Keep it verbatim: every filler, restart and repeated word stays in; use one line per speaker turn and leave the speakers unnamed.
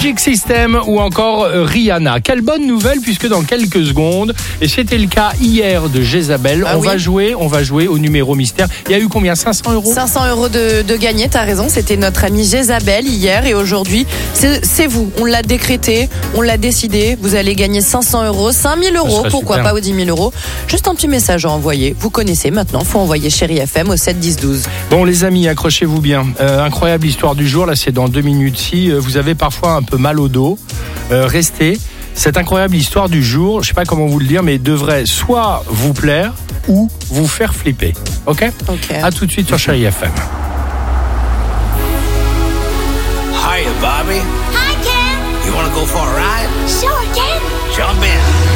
Magic System ou encore Rihanna. Quelle bonne nouvelle puisque dans quelques secondes, et c'était le cas hier de Jezabel,
ah
on
oui.
va jouer, on va jouer au numéro mystère. Il y a eu combien? cinq cents euros
cinq cents euros de, de gagné, t'as raison. C'était notre amie Jezabel hier et aujourd'hui, c'est, c'est vous. On l'a décrété, on l'a décidé. Vous allez gagner cinq cents euros, cinq mille euros, pourquoi
super.
pas, ou dix mille euros. Juste un petit message à envoyer. Vous connaissez maintenant, faut envoyer Chérie F M au sept dix douze.
Bon les amis, accrochez-vous bien. Euh, incroyable histoire du jour, là c'est dans deux minutes. Si euh, vous avez parfois un peu mal au dos, euh, restez. Cette incroyable histoire du jour, je sais pas comment vous le dire, mais devrait soit vous plaire ou vous faire flipper. Ok?
Ok.
À tout de suite sur Chérie F M.
Hiya, Bobby.
Hi, Ken.
You want to go for a ride?
Sure, Ken.
Jump in.